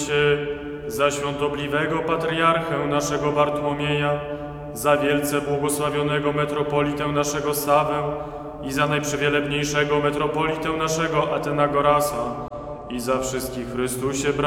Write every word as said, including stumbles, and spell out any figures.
Cię za świątobliwego patriarchę naszego Bartłomieja, za wielce błogosławionego metropolitę naszego Sawę i za najprzewielebniejszego metropolitę naszego Atenagorasa i za wszystkich w Chrystusie braci